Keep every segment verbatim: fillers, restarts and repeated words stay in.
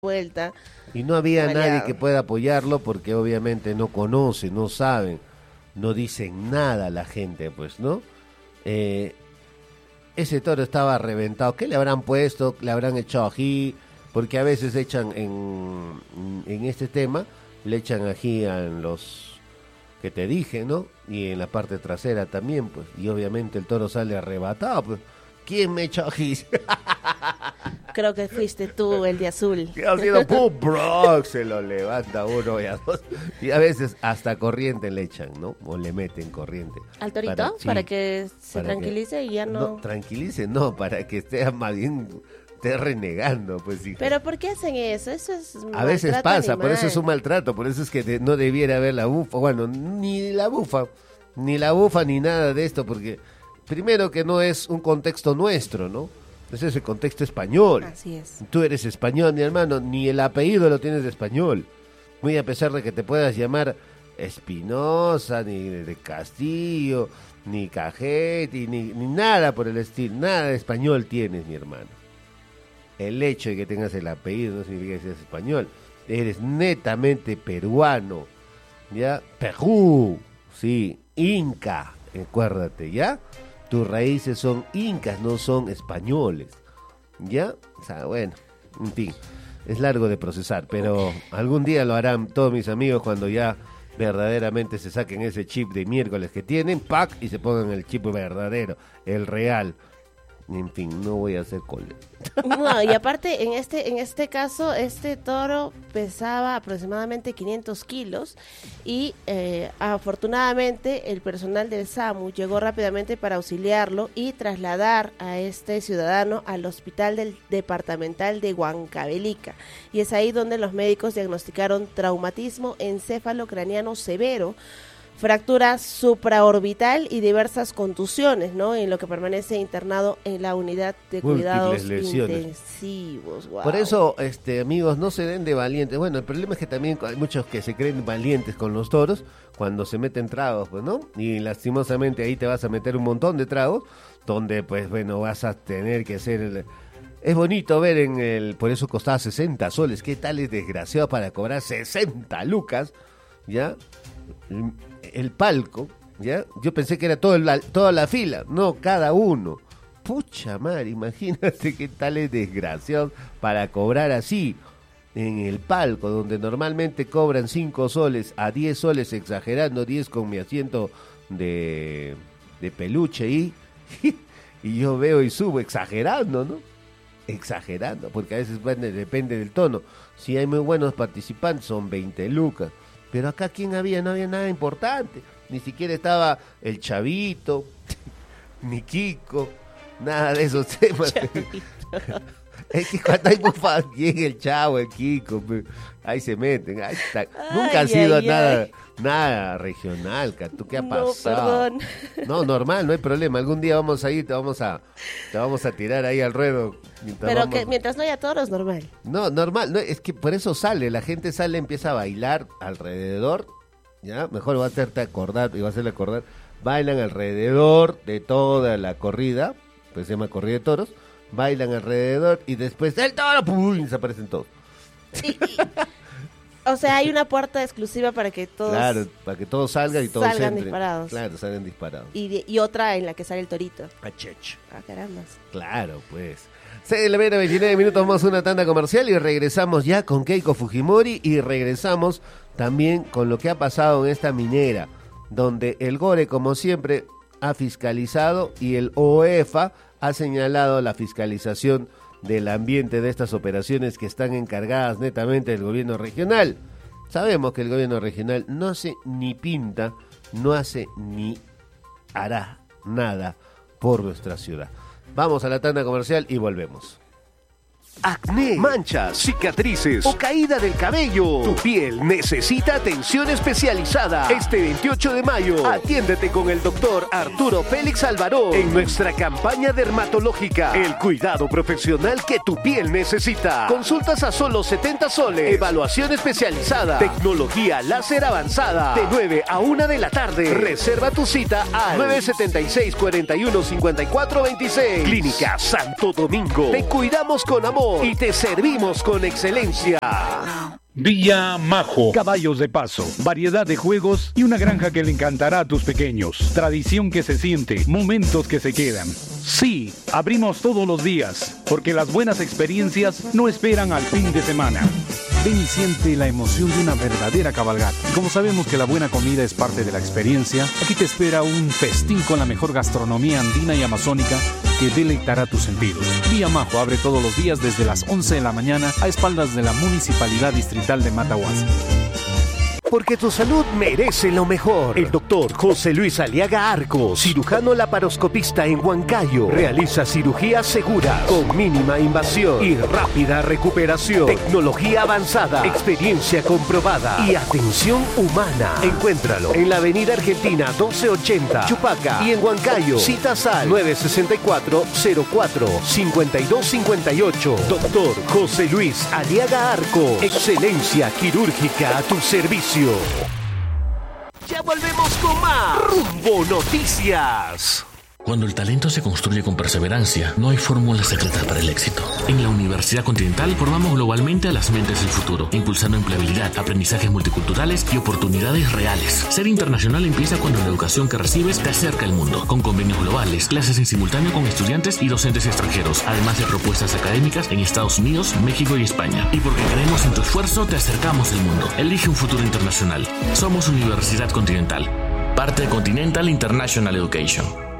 vuelta. Y no había Maleado. nadie que pueda apoyarlo porque obviamente no conocen, no saben, no dicen nada la gente, pues, ¿no? Eh, ese toro estaba reventado. ¿Qué le habrán puesto? ¿Le habrán echado ají? Porque a veces echan en, en este tema, le echan ají a los que te dije, ¿no? Y en la parte trasera también, pues. Y obviamente el toro sale arrebatado, pues. ¿Quién me echó ají? Creo que fuiste tú, el de azul. Que ha sido pum, bro, se lo levanta uno y a dos. Y a veces hasta corriente le echan, ¿no? O le meten corriente. ¿Al torito? Para, Para, sí, que se para tranquilice que, y ya no... No, tranquilice, no, para que esté más bien, esté renegando, pues sí. ¿Pero por qué hacen eso? Eso es A veces pasa, animal. por eso es un maltrato, por eso es que de, no debiera haber la bufa, bueno, ni la bufa, ni la bufa, ni nada de esto, porque primero que no es un contexto nuestro, ¿no? Ese es el contexto español. Así es. Tú eres español, mi hermano, ni el apellido lo tienes de español. Muy a pesar de que te puedas llamar Espinosa, ni de Castillo, ni Cajetti, ni, ni nada por el estilo, nada de español tienes, mi hermano. El hecho de que tengas el apellido no significa que seas español. Eres netamente peruano, ¿ya? Perú, sí, Inca, acuérdate, ¿ya? Tus raíces son incas, no son españoles, ¿ya? O sea, bueno, en fin, es largo de procesar, pero algún día lo harán todos mis amigos cuando ya verdaderamente se saquen ese chip de miércoles que tienen, pack, y se pongan el chip verdadero, el real. En fin, no voy a hacer cole. No, y aparte, en este en este caso, este toro pesaba aproximadamente quinientos kilos y eh, afortunadamente el personal del SAMU llegó rápidamente para auxiliarlo y trasladar a este ciudadano al hospital del departamental de Huancavelica. Y es ahí donde los médicos diagnosticaron traumatismo encéfalo-craneano severo, fractura supraorbital y diversas contusiones, ¿no? En lo que permanece internado en la unidad de Múltiples cuidados lesiones. intensivos. Wow. Por eso, este, amigos, no se den de valientes. Bueno, el problema es que también hay muchos que se creen valientes con los toros cuando se meten tragos, pues, ¿no? Y lastimosamente ahí te vas a meter un montón de tragos donde, pues, bueno, vas a tener que hacer el... Es bonito ver en el... Por eso costaba sesenta soles. ¿Qué tal es desgraciado para cobrar sesenta lucas? ¿Ya? El, el palco, ¿ya? Yo pensé que era todo la, toda la fila. No, cada uno. Pucha madre, imagínate qué tal es desgraciado para cobrar así. En el palco, donde normalmente cobran cinco soles a diez soles, exagerando, diez con mi asiento de, de peluche y, y yo veo y subo exagerando, ¿no? Exagerando, porque a veces bueno, depende del tono. Si hay muy buenos participantes son veinte lucas, pero acá ¿quién había? No había nada importante, ni siquiera estaba el Chavito, ni Kiko, nada de esos temas. Es que cuando hay bufa, llega el Chavo, el Kiko, ahí se meten. Ahí está. Ay, Nunca ha sido ay, nada ay. nada regional, Catu, ¿qué ha No, pasado? perdón. No, normal, no hay problema. Algún día vamos a ir, te vamos a, te vamos a tirar ahí al ruedo. Pero vamos... que mientras no haya toros, normal. No, normal, no, es que por eso sale, la gente sale, empieza a bailar alrededor, ya, mejor va a hacerte acordar, y va a hacerle acordar, bailan alrededor de toda la corrida, pues se llama corrida de toros, bailan alrededor y después el toro, ¡pum!, y desaparecen todos. Y, y, o sea, hay una puerta exclusiva para que todos... Claro, para que todos salgan y todos salgan entren. disparados. Claro, salgan disparados. Y, de- y otra en la que sale el torito. Achech. Ah, caramba. Claro, pues. seis de la mañana, veintinueve minutos, más una tanda comercial y regresamos ya con Keiko Fujimori y regresamos también con lo que ha pasado en esta minera, donde el Gore, como siempre, ha fiscalizado y el O E F A ha señalado la fiscalización del ambiente de estas operaciones que están encargadas netamente del gobierno regional. Sabemos que el gobierno regional no hace ni pinta, no hace ni hará nada por nuestra ciudad. Vamos a la tanda comercial y volvemos. Acné, manchas, cicatrices o caída del cabello. Tu piel necesita atención especializada. Este veintiocho de mayo, atiéndete con el doctor Arturo Félix Alvarón en nuestra campaña dermatológica. El cuidado profesional que tu piel necesita. Consultas a solo setenta soles. Evaluación especializada. Tecnología láser avanzada. De nueve a una de la tarde. Reserva tu cita al nueve siete seis, cuatro uno, cinco cuatro dos seis. Clínica Santo Domingo. Te cuidamos con amor. mejor y te servimos con excelencia. Villa Majo. Caballos de paso, variedad de juegos y una granja que le encantará a tus pequeños. Tradición que se siente, momentos que se quedan. Sí, abrimos todos los días, porque las buenas experiencias no esperan al fin de semana. Ven y siente la emoción de una verdadera cabalgata. Y como sabemos que la buena comida es parte de la experiencia, aquí te espera un festín con la mejor gastronomía andina y amazónica que deleitará tus sentidos. Villa Majo abre todos los días desde las once de la mañana a espaldas de la Municipalidad Distrital de Matahuasi. Porque tu salud merece lo mejor. El doctor José Luis Aliaga Arcos, cirujano laparoscopista en Huancayo, realiza cirugías seguras, con mínima invasión y rápida recuperación. Tecnología avanzada, experiencia comprobada y atención humana. Encuéntralo en la Avenida Argentina doce ochenta, Chupaca, y en Huancayo. Citas al nueve sesenta y cuatro, cero cuatro, cincuenta y dos cincuenta y ocho. Doctor José Luis Aliaga Arcos. Excelencia quirúrgica a tu servicio. Ya volvemos con más Rumbo Noticias. Cuando el talento se construye con perseverancia, no hay fórmula secreta para el éxito. En la Universidad Continental formamos globalmente a las mentes del futuro, impulsando empleabilidad, aprendizajes multiculturales y oportunidades reales. Ser internacional empieza cuando la educación que recibes te acerca al mundo, con convenios globales, clases en simultáneo con estudiantes y docentes extranjeros, además de propuestas académicas en Estados Unidos, México y España. Y porque creemos en tu esfuerzo, te acercamos al mundo. Elige un futuro internacional. Somos Universidad Continental, parte de Continental International Education.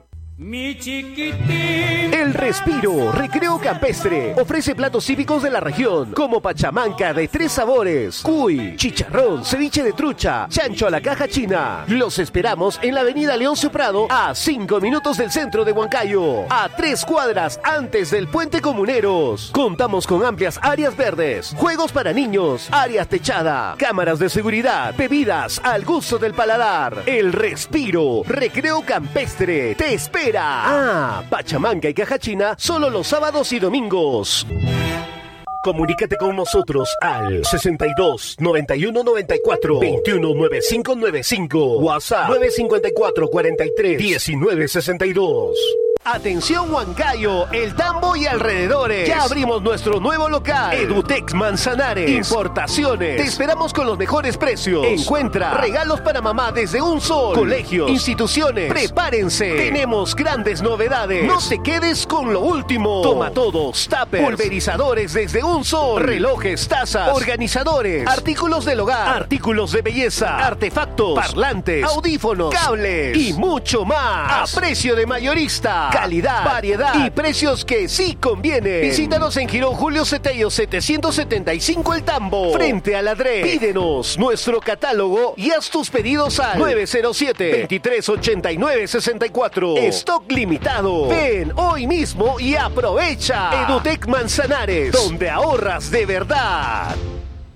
Mi chiquitín. El Respiro Recreo Campestre ofrece platos típicos de la región, como pachamanca de tres sabores, cuy, chicharrón, ceviche de trucha, chancho a la caja china. Los esperamos en la avenida Leoncio Prado, a cinco minutos del centro de Huancayo, a tres cuadras antes del Puente Comuneros. Contamos con amplias áreas verdes, juegos para niños, áreas techada, cámaras de seguridad, bebidas al gusto del paladar. El Respiro Recreo Campestre te espera. Ah, pachamanca y caja china solo los sábados y domingos. Comunícate con nosotros al sesenta y dos, noventa y uno, noventa y cuatro, veintiuno, noventa y cinco noventa y cinco. WhatsApp nueve cincuenta y cuatro, cuarenta y tres, diecinueve sesenta y dos. Atención Huancayo, El Tambo y alrededores. Ya abrimos nuestro nuevo local, Edutex Manzanares. Importaciones. Te esperamos con los mejores precios. Encuentra regalos para mamá desde un sol. Colegios, instituciones. Prepárense. Tenemos grandes novedades. No te quedes con lo último. Toma todos, tuppers, pulverizadores desde un sol. Relojes, tazas, organizadores, artículos del hogar, artículos de belleza, artefactos, parlantes, audífonos, cables y mucho más. A precio de mayorista. Calidad, variedad y precios que sí convienen. Visítanos en Girón Julio Cetello setecientos setenta y cinco El Tambo, frente a la D R E. Pídenos nuestro catálogo y haz tus pedidos al nueve cero siete, veintitrés ochenta y nueve sesenta y cuatro. Stock limitado. Ven hoy mismo y aprovecha. Edutex Manzanares, donde ahorras de verdad.